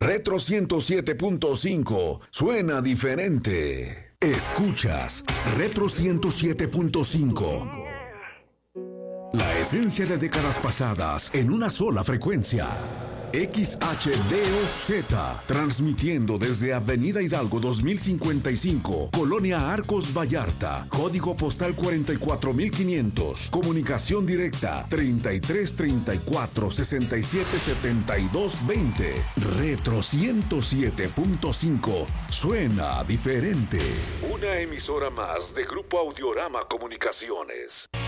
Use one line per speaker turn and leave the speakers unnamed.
Retro 107.5 suena diferente. Escuchas Retro 107.5. La esencia de décadas pasadas en una sola frecuencia. XHDOZ, transmitiendo desde Avenida Hidalgo 2055, Colonia Arcos Vallarta, código postal 44500, comunicación directa 3334-677220. Retro 107.5, suena diferente. Una emisora más de Grupo Audiorama Comunicaciones.